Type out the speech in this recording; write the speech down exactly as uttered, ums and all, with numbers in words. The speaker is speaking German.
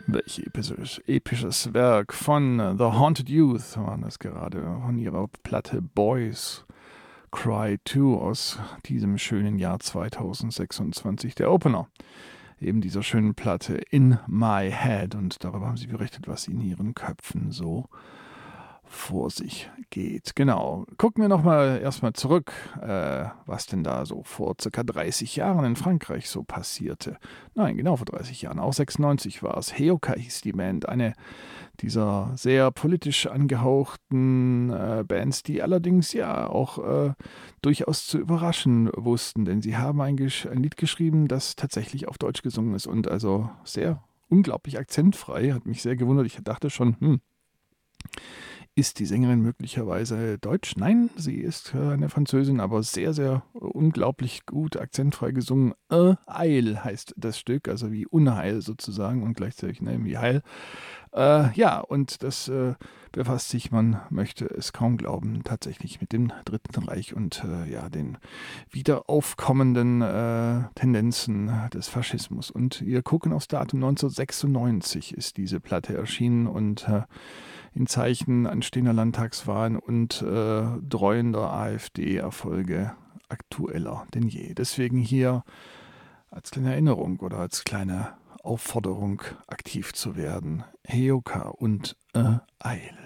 Welch episches, episches Werk von The Haunted Youth waren das gerade, von ihrer Platte Boys Cry zwei aus diesem schönen Jahr zweitausendsechsundzwanzig, der Opener eben dieser schönen Platte In My Head, und darüber haben sie berichtet, was in ihren Köpfen so vor sich geht. Genau. Gucken wir nochmal erstmal zurück, äh, was denn da so vor circa dreißig Jahren in Frankreich so passierte. Nein, genau vor dreißig Jahren, auch sechsundneunzig war es. Heyoka hieß die Band, eine dieser sehr politisch angehauchten äh, Bands, die allerdings ja auch äh, durchaus zu überraschen wussten, denn sie haben ein, Gesch- ein Lied geschrieben, das tatsächlich auf Deutsch gesungen ist und also sehr unglaublich akzentfrei, hat mich sehr gewundert. Ich dachte schon, hm, ist die Sängerin möglicherweise deutsch? Nein, sie ist äh, eine Französin, aber sehr, sehr äh, unglaublich gut akzentfrei gesungen. Äh, Eil heißt das Stück, also wie Unheil sozusagen und gleichzeitig ne, wie Heil. Äh, ja, und das äh, befasst sich, man möchte es kaum glauben, tatsächlich mit dem Dritten Reich und äh, ja, den wieder aufkommenden äh, Tendenzen des Faschismus. Und wir gucken aufs Datum neunzehnhundertsechsundneunzig ist diese Platte erschienen und äh, in Zeichen anstehender Landtagswahlen und äh, dreuender AfD-Erfolge aktueller denn je. Deswegen hier als kleine Erinnerung oder als kleine Aufforderung, aktiv zu werden. Heyoka und äh, Eil.